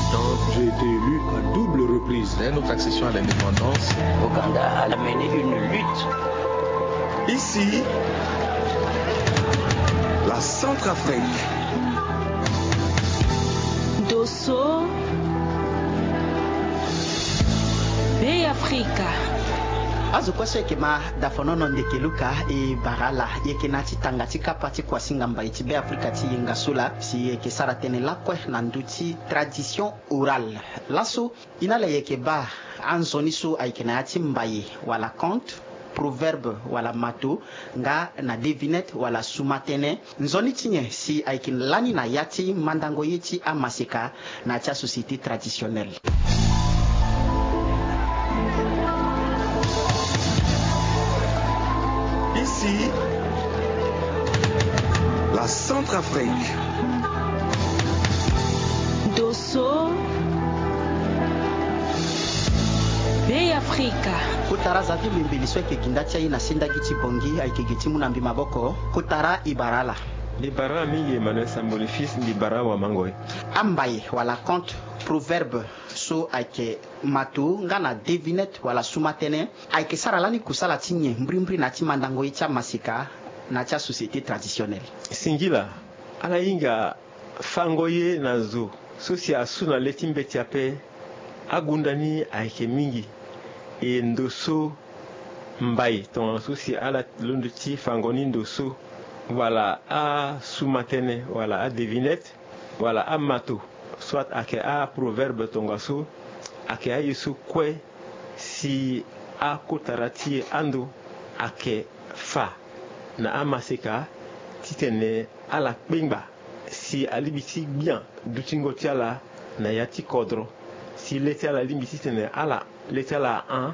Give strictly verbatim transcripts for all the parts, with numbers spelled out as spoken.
président. J'ai été élu à double reprise. Dès notre accession à l'indépendance, Ouganda a mené une lutte. Ici, la Centrafrique. Dosso, Bay Africa. azukwashe kema dafonono ndekeluka e barala yekena titanga tikapati kwa singamba itibe Afrika ti yengasula si yeke saratene lakwe na nduti tradition orale laso inale yeke ba anzonisu aikena yati mbaye wala conte proverbe wala mato nga na devinette wala sumatene nzoni tinye si aikin lani na yati mandango yeti amaseka na tia société traditionnelle. Ici, la Centrafrique. Dosso, Bay Africa. Kutara zavi mimbiliswe ke gindatia ina sinda giti bongi ay ke giti munambi maboko kutara ibarala libara mingi Emmanuel Samboli fils libara wa mangoy ambaye wala conte proverbe so ayke mato ngana devinette wala sumatene ayke saralani kusala tinye mbrimbri na timandango icha masika na cha société traditionnelle singila ala inga fangoye nazo sosia suna letimbe tiape agundani ayke mingi e ndoso mbaye ton sosi ala lunduti fangoni ndoso wala a sumatene wala a devinette wala a mato soit ake a proverbe tongaso ake a yesu kwe si a kotarati ando ake fa na amaseka titene ala kpingba si alibiti bien dutingo tiala na yati kodro si leti ala limiti tene ala leti ala un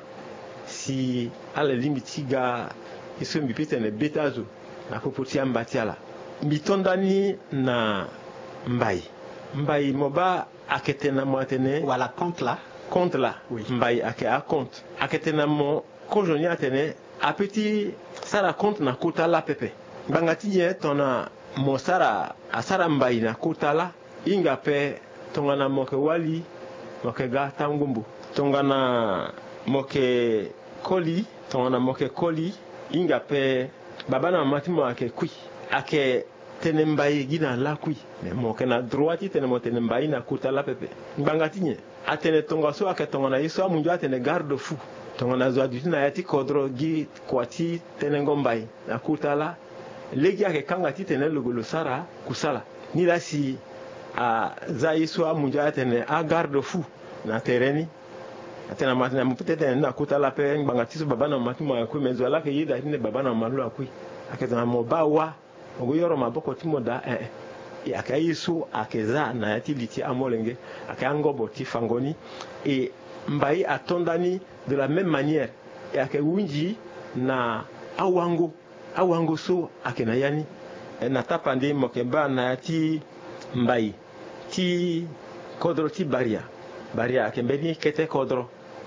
si ala limiti ga iso mbipite ne betazo na popoti ambatiala mitondani na mbai mbai moba aketena moatene wala compte la compte la oui. Mbai ake a compte aketena mo konjoni atene a petit sara compte na kota la pepe bangati ye tona mo sara asara mbai na kota la inga pe tongana moke wali moke ga tangumbu tongana moke koli tongana moke koli inga pe babana matimo ake kui ake tenembaye gina la kui mais mo kana droiti tenemo tenembaye na kuta la pepe bangatinye atene tonga so ake tonga na iso amunjo atene garde fou tonga na zo aduna yati kodro gi kwati tenengombai na kuta la legi ake kanga ti tene lugulu sara kusala ni la si a za iso amunjo atene a garde fou na tereni atena matina mupete na kuta la pe bangati so babana matimo akui mezo la ke yida ne babana malu akui aketana mo bawa ogo yoro maboko timoda eh e akayisu akeza na yati liti amolenge akayangobo ti fangoni et mbai atondani de la même manière et akewunji na awango awango so akena yani e na tapande mokemba na yati mbai ti kodro ti baria baria akembeni kete kodro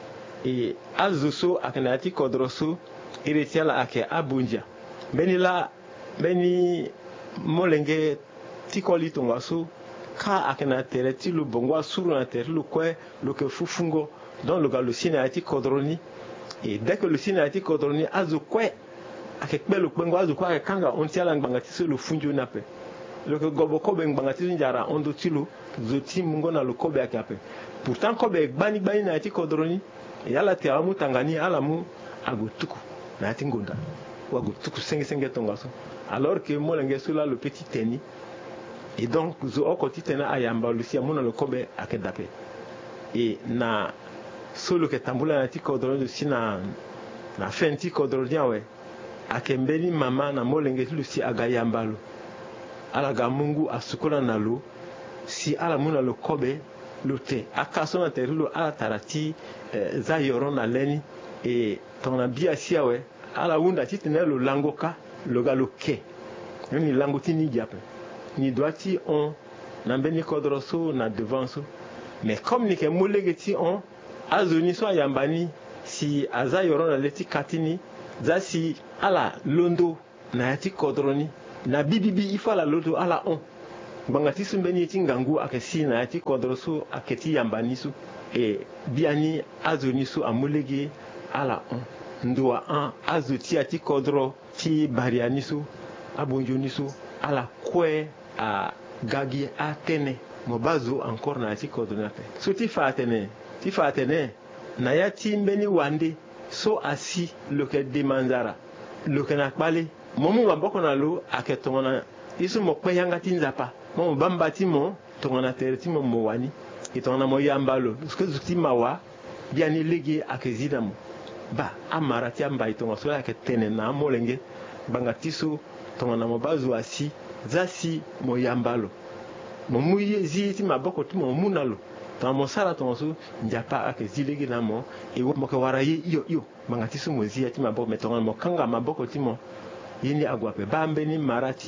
et azuso akena yati kodro so iretiala ake abunja benila beni molenge tikoli tonga so ka akena tere ti lu bongwa suru na tere lu kwe lu ke fufungo don lu ga lu sina ati kodroni et dès que le sina ati kodroni azu kwe ake kpe lu kwengo azu kwa kanga onti ala ngbanga ti so lu funju na pe lu ke gobo kobe ngbanga ti njara ondo ti lu zoti mungo na lu kobe ake ape pourtant kobe gbani gbani na ati kodroni et ala te amu tangani ala mu agutuku na ati ngonda wagu tuku senge senge tonga so alors que molenge sula le petit teni et donc zo okoti tena ayamba lucia mona le kobe akedape et na solo ke tambula na ti kodro de sina na fenti kodro diawe akembeni mama na molenge lucia agayambalo ala ga mungu asukula na lo si ala mona le kobe lote akaso na terilo ala tarati eh, za yoro na leni et tona bia siawe ala wunda titene lo langoka lo galoke ni langoti ni diape ni doiti on na beni kodroso na devant so mais comme ni ke molegeti on azoni so yambani si aza yoro na leti katini za si ala londo na yati kodroni na bibibi ifala londo ala on bangati su mbeni ti ngangu akesi na ti kodro su aketi yambani su e biani azoni su amulegi ala on ndua an azuti ati kodro ti bariani su abonjoni su ala kwe a gagi atene mo bazo encore na ti kodro na pe so ti fa atene ti fa atene na ya ti mbeni wande so asi loke demanzara loke na kpale momu wamboko na lo aketona isu mo kwe yanga ti nzapa mo bamba ti mo tongana tere ti mo mo wani itona mo yambalo ske zuti mawa biani legi akezida mo ba amara ti amba itonga so aketene na molenge banga tisu tongana mo bazo asi zasi mo yambalo mo muyi zi ti maboko ti mo munalo ta mo sala ton su njapa akezilegi na mo e wo mo ke wara yi yo yo banga tisu mo zi ti maboko metonga mo kanga maboko ti mo yini agwape ba mbeni marati